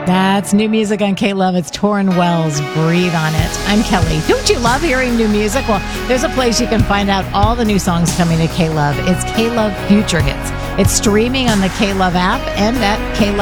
That's new music on K-Love. It's Torrin Wells, Breathe on It. I'm Kelly. Don't you love hearing new music? Well, there's a place you can find out all the new songs coming to K-Love. It's K-Love Future Hits. It's streaming on the K-Love app and at K-Love.